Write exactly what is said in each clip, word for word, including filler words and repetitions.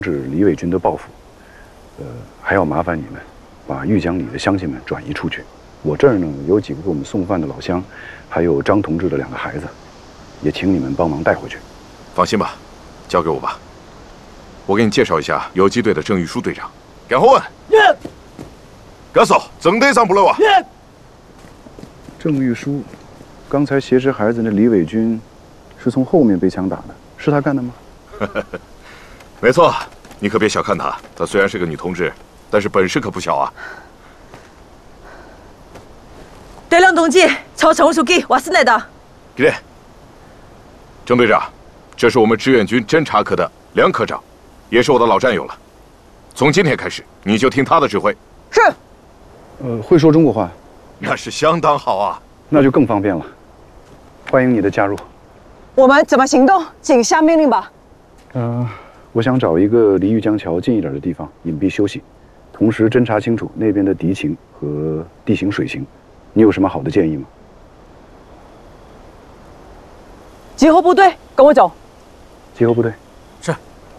止李伟军的报复，呃，还要麻烦你们把玉江里的乡亲们转移出去。我这儿呢有几个给我们送饭的老乡，还有张同志的两个孩子，也请你们帮忙带回去。 放心吧，交给我吧。我给你介绍一下游击队的郑玉书队长。干活问。耶。干嫂，郑队长不漏啊。耶。 郑玉书，刚才挟持孩子那李伟军，是从后面被枪打的，是他干的吗？ 没错，你可别小看她，她虽然是个女同志，但是本事可不小啊。 队长同志，曹常务书记，我是来的。 给点。郑队长，这是我们志愿军侦察科的梁科长，也是我的老战友了。从今天开始，你就听他的指挥。 是。 呃，会说中国话。 那是相当好啊。 那就更方便了。欢迎你的加入。 我们怎么行动？请下命令吧。 嗯、呃，我想找一个离玉江桥近一点的地方隐蔽休息，同时侦查清楚那边的敌情和地形水情。你有什么好的建议吗？ 集合部队，跟我走。 集合部队。 是。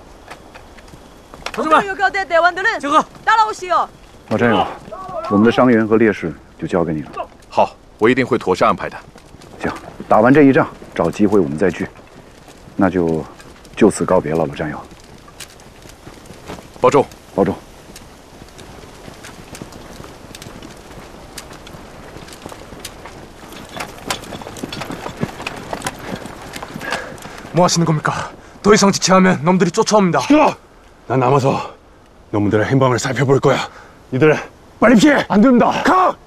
同志们，集合！ 老战友，我们的伤员和烈士就交给你了。 好，我一定会妥善安排的。 行，打完这一仗，找机会我们再聚。那就就此告别了，老战友。 保重， 保重。 뭐 하시는 겁니까? 더 이상 지체하면 놈들이 쫓아옵니다. 싫어! 난 남아서 놈들의 행방을 살펴볼 거야. 니들 빨리 피해! 안 됩니다. 가!